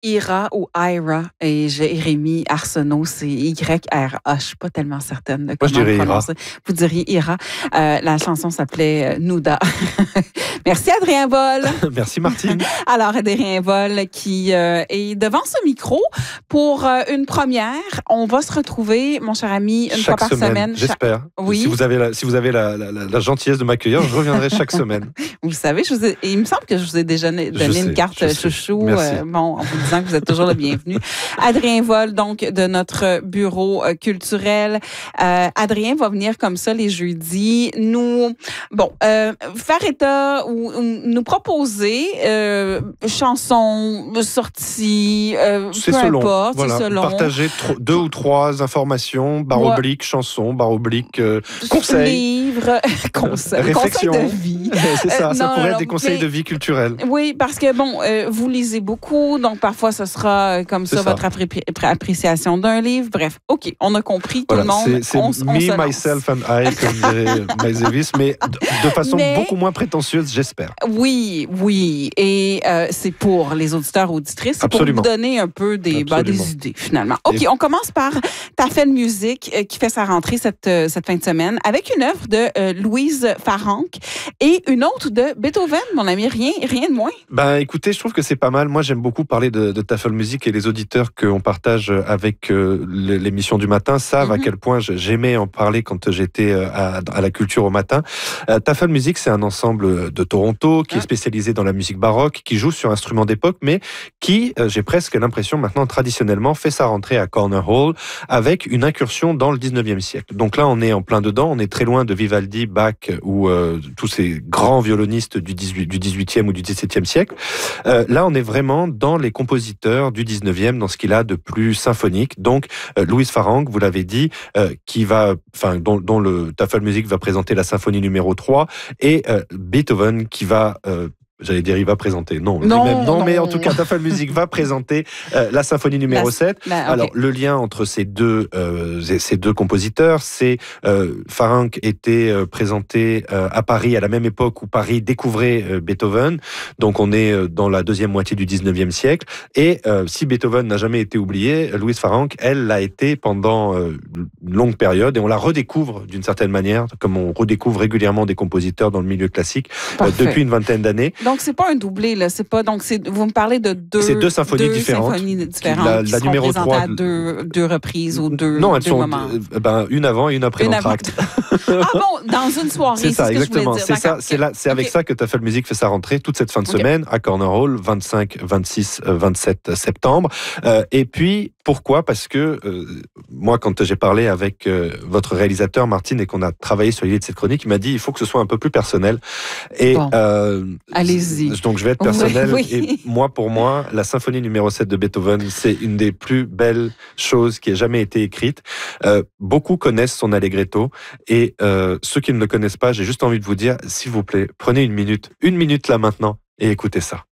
Ira ou Ira et Jérémy Arsenault, c'est Y-R-A. Je suis pas tellement certaine de Moi, comment je dirais le Ira. prononcer. Vous diriez Ira. La chanson s'appelait Nouda. Merci Adrien Vol. Merci Martine. Alors Adrien Vol qui est devant ce micro pour une première. On va se retrouver, mon cher ami, une fois par semaine. J'espère. Oui. Si vous avez la gentillesse de m'accueillir, je reviendrai chaque semaine. Vous savez, il me semble que je vous ai déjà donné une carte chouchou, en vous disant que vous êtes toujours le bienvenu. Adrien Vol, donc, de notre bureau culturel. Adrien va venir comme ça les jeudis, faire état ou nous proposer chansons, sorties, peu importe, voilà. C'est selon. Partager 2 ou 3 informations, barre oblique, chansons, barre oblique, conseils. Livres, réflexions. Conseils de vie. C'est ça, ça pourrait être des conseils de vie culturels. Oui, parce que, vous lisez beaucoup, donc parfois ce sera comme ça votre appréciation d'un livre. Bref, OK, on a compris, tout le monde. C'est me, myself and I, comme dirait Miles Davis, mais de façon beaucoup moins prétentieuse, j'espère. Oui. Et c'est pour les auditeurs, auditrices, c'est pour vous donner un peu des idées, finalement. OK, on commence par Tafel Musique, qui fait sa rentrée cette fin de semaine, avec une œuvre de Louise Farrenc et une autre de Beethoven, mon ami, rien de moins. Ben, écoutez, je trouve que c'est pas mal. Moi, j'aime beaucoup parler de Tafel Musique et les auditeurs qu'on partage avec l'émission du matin savent à quel point j'aimais en parler quand j'étais à la culture au matin. Tafel Musique, c'est un ensemble de Toronto qui est spécialisé dans la musique baroque, qui joue sur instruments d'époque, mais qui, j'ai presque l'impression maintenant, traditionnellement, fait sa rentrée à Corner Hall avec une incursion dans le 19e siècle. Donc là, on est en plein dedans, on est très loin de Vivaldi, Bach ou tous ces grands violonistes du 18e ou du 17e siècle. Là, on est vraiment dans les compositeurs du 19e, dans ce qu'il a de plus symphonique. Donc, Louise Farrenc, vous l'avez dit, dont le Tafel Musique va présenter la symphonie numéro 3 et Beethoven qui va... il va présenter. Non, mais en tout cas, Tafel Musique va présenter la symphonie numéro 7. Okay. Alors, le lien entre ces deux compositeurs, c'est Farrenc était présenté à Paris à la même époque où Paris découvrait Beethoven. Donc, on est dans la deuxième moitié du 19e siècle. Et si Beethoven n'a jamais été oublié, Louise Farrenc, elle l'a été pendant une longue période et on la redécouvre d'une certaine manière, comme on redécouvre régulièrement des compositeurs dans le milieu classique depuis une vingtaine d'années. Donc, c'est pas un doublé, là. Vous me parlez de deux symphonies différentes. La numéro 3. À deux reprises ou deux moments. Une avant et une après l'entracte. Dans une soirée. C'est ça, exactement. C'est avec ça que Tafel Musique fait sa rentrée toute cette fin de semaine à Corner Hall, 25, 26, 27 septembre. Et puis, pourquoi ? Parce que moi, quand j'ai parlé avec votre réalisateur, Martine, et qu'on a travaillé sur l'idée de cette chronique, il m'a dit il faut que ce soit un peu plus personnel. Et allez-y. Donc, je vais être personnel. Et pour moi, la symphonie numéro 7 de Beethoven, c'est une des plus belles choses qui ait jamais été écrite. Beaucoup connaissent son allegretto. Et ceux qui ne le connaissent pas, j'ai juste envie de vous dire, s'il vous plaît, prenez une minute là maintenant et écoutez ça.